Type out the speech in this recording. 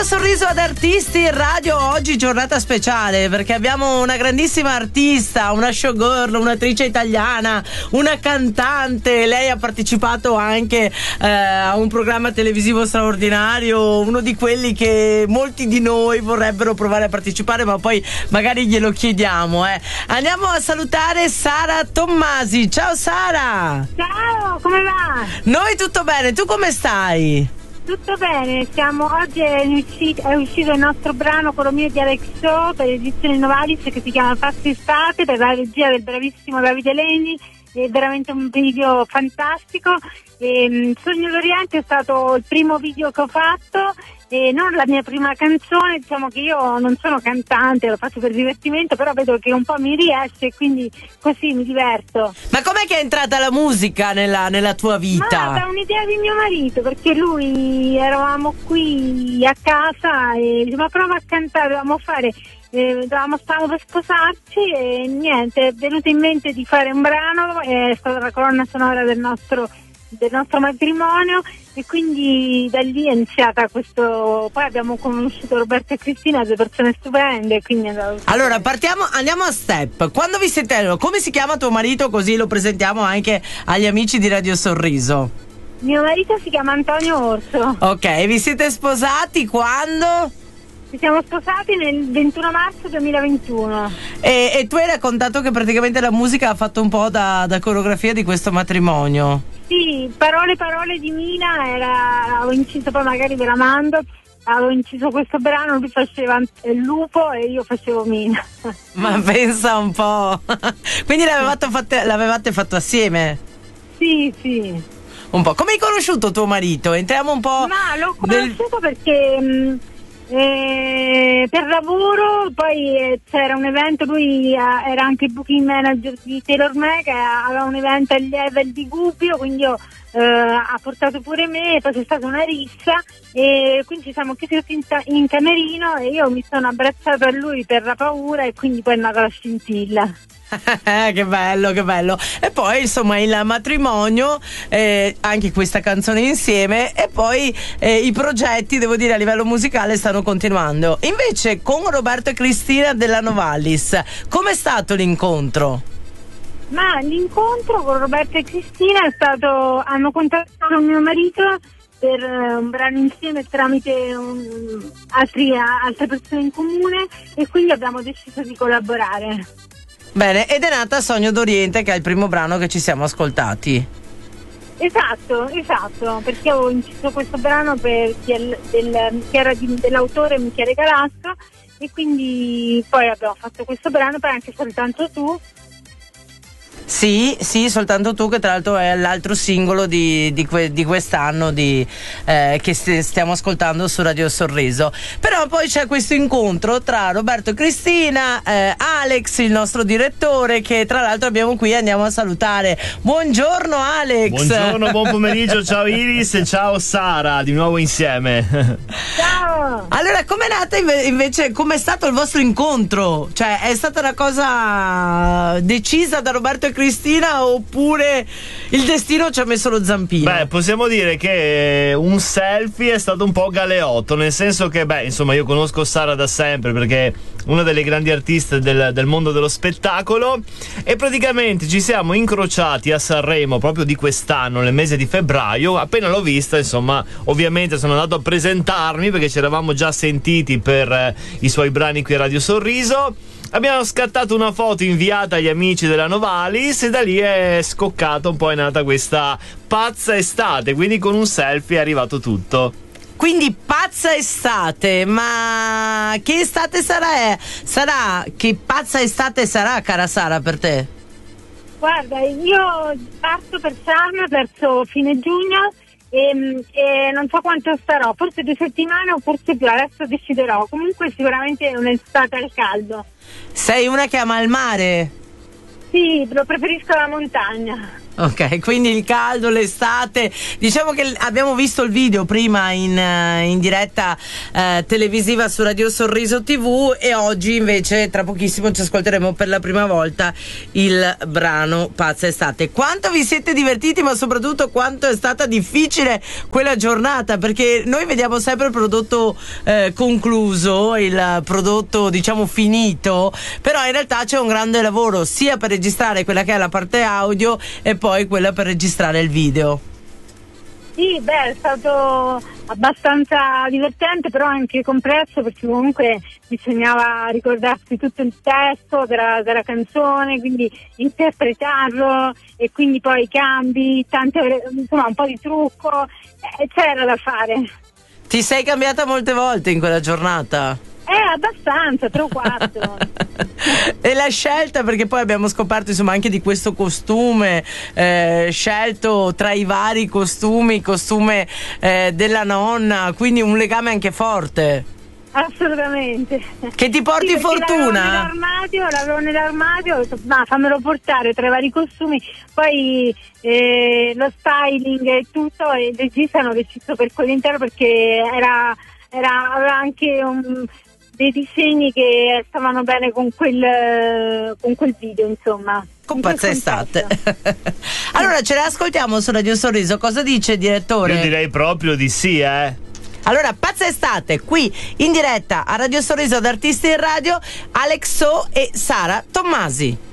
Radio Sorriso ad Artisti in Radio, oggi giornata speciale perché abbiamo una grandissima artista, una showgirl, un'attrice italiana, una cantante. Lei ha partecipato anche a un programma televisivo straordinario, uno di quelli che molti di noi vorrebbero provare a partecipare, ma poi magari glielo chiediamo. Andiamo a salutare Sara Tommasi. Ciao Sara! Ciao, come va? Noi tutto bene, tu come stai? Tutto bene, oggi è uscito il nostro brano Colomio di Alexo per l'edizione Novalis che si chiama Fast Estate, per la regia del bravissimo Davide Leni. È veramente un video fantastico. Sogno d'Oriente è stato il primo video che ho fatto e non la mia prima canzone. Diciamo che io non sono cantante, lo faccio per divertimento, però vedo che un po' mi riesce e quindi così mi diverto. Ma com'è che è entrata la musica nella tua vita? Ma da un'idea di mio marito, perché lui eravamo qui a casa e diceva prova a cantare, dovevamo fare, stavamo per sposarci e niente, è venuto in mente di fare un brano, è stata la colonna sonora del nostro matrimonio e quindi da lì è iniziata questo. Poi abbiamo conosciuto Roberto e Cristina, due persone stupende, quindi allora andiamo a step. Quando vi siete, come si chiama tuo marito, così lo presentiamo anche agli amici di Radio Sorriso? Mio marito si chiama Antonio Orso. Ok, vi siete sposati quando? Ci siamo sposati nel 21 marzo 2021. E tu hai raccontato che praticamente la musica ha fatto un po' da coreografia di questo matrimonio. Sì, parole di Mina, avevo inciso, poi magari ve la mando, avevo inciso questo brano, lui faceva il lupo e io facevo Mina. Ma pensa un po'. Quindi l'avevate fatto assieme? Sì. Un po'. Come hai conosciuto tuo marito? Entriamo un po'. Ma l'ho conosciuto perché per lavoro, poi c'era un evento, lui era anche il booking manager di Taylor May, che aveva un evento al level di Gubbio, quindi ha portato pure me, poi c'è stata una rissa e quindi ci siamo chiusi in camerino e io mi sono abbracciato a lui per la paura e quindi poi è nata la scintilla. Che bello. E poi insomma il matrimonio, anche questa canzone insieme, e poi i progetti, devo dire, a livello musicale stanno continuando. Invece con Roberto e Cristina della Novalis, com'è stato l'incontro? Ma l'incontro con Roberto e Cristina è stato, hanno contattato mio marito per un brano insieme tramite altre persone in comune e quindi abbiamo deciso di collaborare. Bene, ed è nata Sogno d'Oriente, che è il primo brano che ci siamo ascoltati. Esatto, perché avevo inciso questo brano che era dell'autore Michele Galastro e quindi poi abbiamo fatto questo brano, poi anche Soltanto tu. Sì, Soltanto tu, che tra l'altro è l'altro singolo di quest'anno che stiamo ascoltando su Radio Sorriso. Però poi c'è questo incontro tra Roberto e Cristina, Alex, il nostro direttore, che tra l'altro abbiamo qui, andiamo a salutare. Buongiorno Alex. Buongiorno, buon pomeriggio, ciao Iris e ciao Sara, di nuovo insieme. Ciao. Allora, com'è nata invece, com'è stato il vostro incontro? Cioè, è stata una cosa decisa da Roberto e Cristina oppure il destino ci ha messo lo zampino? Beh, possiamo dire che un selfie è stato un po' galeotto, nel senso che, insomma, io conosco Sara da sempre perché è una delle grandi artiste del mondo dello spettacolo e praticamente ci siamo incrociati a Sanremo proprio di quest'anno, nel mese di febbraio. Appena l'ho vista, insomma, ovviamente sono andato a presentarmi perché ci eravamo già sentiti per i suoi brani qui a Radio Sorriso. Abbiamo scattato una foto inviata agli amici della Novalis e da lì è scoccato un po', è nata questa pazza estate, quindi con un selfie è arrivato tutto. Quindi pazza estate, ma che estate sarà? Che pazza estate sarà, cara Sara, per te? Guarda, io parto per Sarna verso fine giugno e non so quanto starò, forse 2 settimane o forse più, adesso deciderò. Comunque sicuramente è un'estate al caldo. Sei una che ama il mare? Sì, lo preferisco la montagna. Ok, quindi il caldo, l'estate. Diciamo che abbiamo visto il video prima in diretta televisiva su Radio Sorriso TV, e oggi invece tra pochissimo ci ascolteremo per la prima volta il brano Pazza Estate. Quanto vi siete divertiti, ma soprattutto quanto è stata difficile quella giornata, perché noi vediamo sempre il prodotto concluso, il prodotto diciamo finito, però in realtà c'è un grande lavoro sia per registrare quella che è la parte audio e poi quella per registrare il video. Sì, è stato abbastanza divertente, però anche complesso, perché comunque bisognava ricordarsi tutto il testo della canzone, quindi interpretarlo, e quindi poi cambi, insomma un po' di trucco, c'era da fare. Ti sei cambiata molte volte in quella giornata? Abbastanza, 3 o 4. E la scelta, perché poi abbiamo scoperto insomma anche di questo costume scelto tra i vari costume, il costume della nonna, quindi un legame anche forte. Assolutamente. Che ti porti sì, fortuna? L'avevo nell'armadio, ho detto, ma fammelo portare tra i vari costumi, poi lo styling e tutto, e il regista hanno deciso per quell'intero, perché aveva anche dei disegni che stavano bene con quel video, insomma. Con Pazza Estate. Allora ce la ascoltiamo su Radio Sorriso, cosa dice il direttore? Io direi proprio di sì, Allora, Pazza Estate, qui in diretta a Radio Sorriso ad Artisti in Radio, Alex So e Sara Tommasi.